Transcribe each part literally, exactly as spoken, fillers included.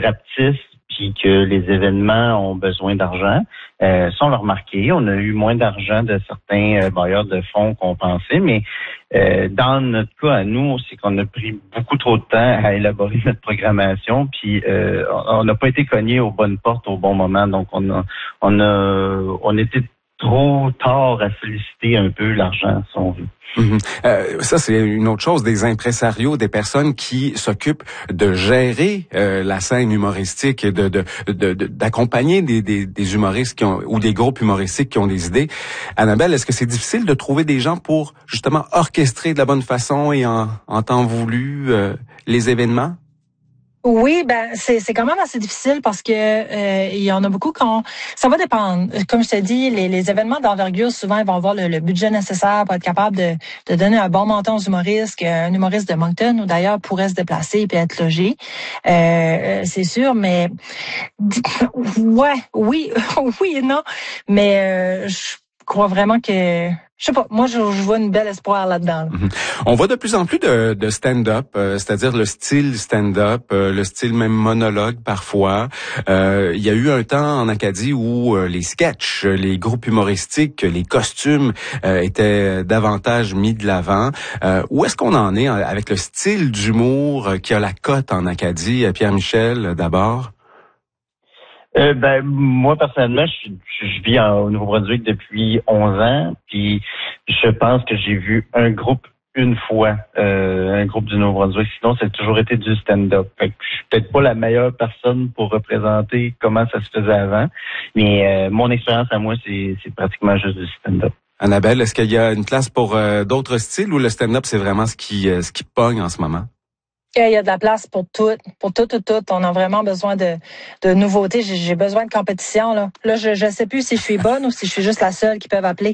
rapetissent puis que les événements ont besoin d'argent. Euh, ça, on l'a remarqué. On a eu moins d'argent de certains euh, bailleurs de fonds qu'on pensait, mais euh, dans notre cas, à nous, c'est qu'on a pris beaucoup trop de temps à élaborer notre programmation, puis euh, on n'a pas été cogné aux bonnes portes au bon moment. Donc, on a, on a, on était trop tard à solliciter un peu l'argent, si on veut. Mm-hmm. Euh, ça, c'est une autre chose, des impresarios, des personnes qui s'occupent de gérer euh, la scène humoristique et de, de, de, de, d'accompagner des, des, des humoristes qui ont, ou des groupes humoristiques qui ont des idées. Annabelle, est-ce que c'est difficile de trouver des gens pour justement orchestrer de la bonne façon et en, en temps voulu euh, les événements? Oui, ben c'est c'est quand même assez difficile parce que euh, il y en a beaucoup qu'on ça va dépendre. Comme je t'ai dit, les, les événements d'envergure, souvent ils vont avoir le, le budget nécessaire pour être capable de, de donner un bon montant aux humoristes, qu'un humoriste de Moncton ou d'ailleurs pourrait se déplacer et être logé. Euh, c'est sûr, mais ouais, oui, oui et non. Mais euh, je crois vraiment que je sais pas, moi je, je vois une belle espoir là-dedans. Là. Mm-hmm. On voit de plus en plus de, de stand-up, euh, c'est-à-dire le style stand-up, euh, le style même monologue parfois. Euh, il y a eu un temps en Acadie où euh, les sketchs, les groupes humoristiques, les costumes euh, étaient davantage mis de l'avant. Euh, où est-ce qu'on en est avec le style d'humour qui a la cote en Acadie? Pierre-Michel, d'abord. Euh, ben moi personnellement, je, je vis en, au Nouveau-Brunswick depuis onze ans, puis je pense que j'ai vu un groupe une fois, euh, un groupe du Nouveau-Brunswick. Sinon, ça a toujours été du stand-up. Fait que je suis peut-être pas la meilleure personne pour représenter comment ça se faisait avant, mais euh, mon expérience à moi, c'est, c'est pratiquement juste du stand-up. Annabelle, est-ce qu'il y a une place pour euh, d'autres styles ou le stand-up c'est vraiment ce qui euh, ce qui pogne en ce moment? Il y a de la place pour tout, pour tout, tout, tout. On a vraiment besoin de, de nouveautés. J'ai, j'ai besoin de compétition, là. Là, je, je sais plus si je suis bonne ou si je suis juste la seule qui peuvent appeler.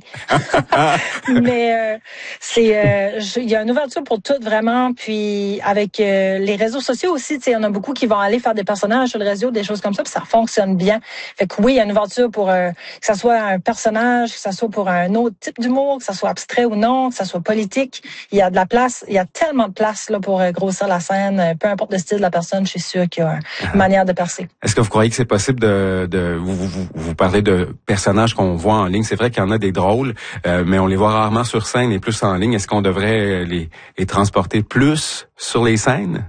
Mais, euh, c'est, euh, je, il y a une ouverture pour tout, vraiment. Puis, avec euh, les réseaux sociaux aussi, tu sais, il y en a beaucoup qui vont aller faire des personnages sur le réseau, des choses comme ça, puis ça fonctionne bien. Fait que oui, il y a une ouverture pour, euh, que ça soit un personnage, que ça soit pour un autre type d'humour, que ça soit abstrait ou non, que ça soit politique. Il y a de la place, il y a tellement de place, là, pour euh, grossir la scène. Peu importe le style de la personne, je suis sûre qu'il y a une manière de percer. Est-ce que vous croyez que c'est possible de... de vous, vous, vous parlez de personnages qu'on voit en ligne. C'est vrai qu'il y en a des drôles, euh, mais on les voit rarement sur scène et plus en ligne. Est-ce qu'on devrait les, les transporter plus sur les scènes?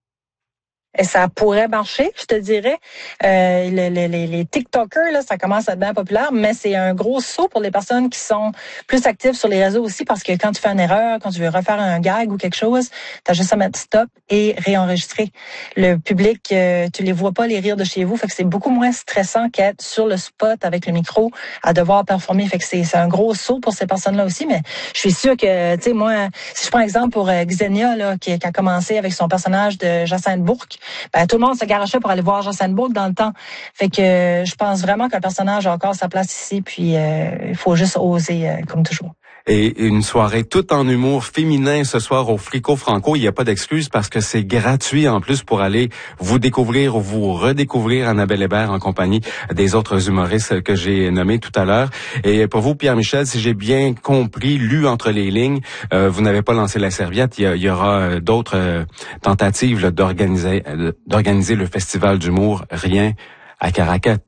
Et ça pourrait marcher, je te dirais. Euh, les, les, les TikTokers, là, ça commence à être bien populaire, mais c'est un gros saut pour les personnes qui sont plus actives sur les réseaux aussi, parce que quand tu fais une erreur, quand tu veux refaire un gag ou quelque chose, t'as juste à mettre stop et réenregistrer. Le public, euh, tu les vois pas les rires de chez vous, fait que c'est beaucoup moins stressant qu'être sur le spot avec le micro à devoir performer. Fait que c'est, c'est un gros saut pour ces personnes-là aussi, mais je suis sûre que, tu sais, moi, si je prends exemple pour euh, Xenia, là, qui, qui a commencé avec son personnage de Jacinthe Bourque, ben, tout le monde se garochait pour aller voir Jacinthe Bourque dans le temps. Fait que euh, je pense vraiment qu'un personnage a encore sa place ici, puis euh, il faut juste oser, euh, comme toujours. Et une soirée toute en humour féminin ce soir au Frico Franco. Il n'y a pas d'excuse parce que c'est gratuit en plus pour aller vous découvrir ou vous redécouvrir Annabelle Hébert en compagnie des autres humoristes que j'ai nommés tout à l'heure. Et pour vous, Pierre-Michel, si j'ai bien compris, lu entre les lignes, euh, vous n'avez pas lancé la serviette. Il y, a, il y aura d'autres euh, tentatives là, d'organiser, d'organiser le festival d'humour Rien à Caracat.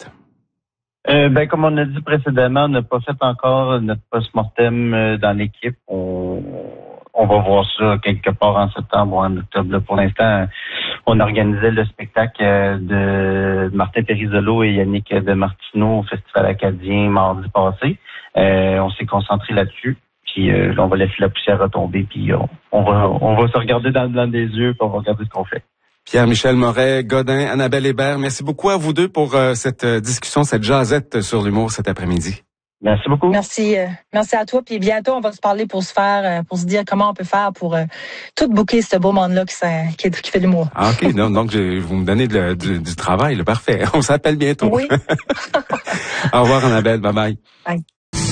Euh, ben, comme on a dit précédemment, on n'a pas fait encore notre post-mortem euh, dans l'équipe. On, on va voir ça quelque part en septembre ou en octobre. Là, pour l'instant, on organisait le spectacle de Martin Périsolo et Yannick de Martineau au Festival acadien mardi passé. Euh, on s'est concentré là-dessus. Puis euh, on va laisser la poussière retomber. Puis on, on va on va se regarder dans le blanc des yeux. Puis on va regarder ce qu'on fait. Pierre-Michel Moret, Godin, Annabelle Hébert, merci beaucoup à vous deux pour euh, cette euh, discussion, cette jasette sur l'humour cet après-midi. Merci beaucoup. Merci, euh, merci à toi. Puis bientôt, on va se parler pour se faire, euh, pour se dire comment on peut faire pour euh, tout booker ce beau monde-là qui, qui, qui fait de l'humour. Ah, ok, donc, donc je, vous me donnez de, du, du travail, là, parfait. On s'appelle bientôt. Oui. Au revoir Annabelle, bye bye. Bye.